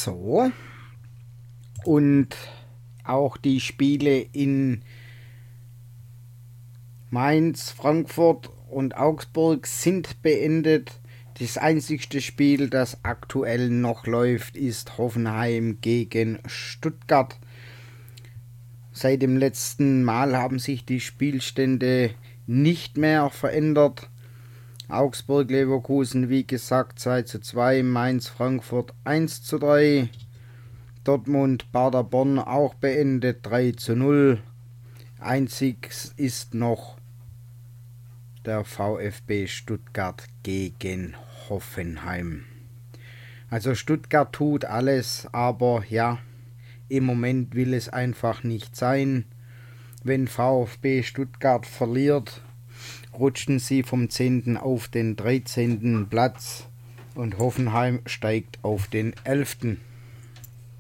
So. Und auch die Spiele in Mainz, Frankfurt und Augsburg sind beendet. Das einzigste Spiel, das aktuell noch läuft, ist Hoffenheim gegen Stuttgart. Seit dem letzten Mal haben sich die Spielstände nicht mehr verändert. Augsburg-Leverkusen, wie gesagt, 2:2, Mainz-Frankfurt 1:3, Dortmund-Paderborn auch beendet 3:0. Einzig ist noch der VfB Stuttgart gegen Hoffenheim. Also Stuttgart tut alles, aber ja, im Moment will es einfach nicht sein. Wenn VfB Stuttgart verliert, rutschen sie vom 10. auf den 13. Platz und Hoffenheim steigt auf den 11.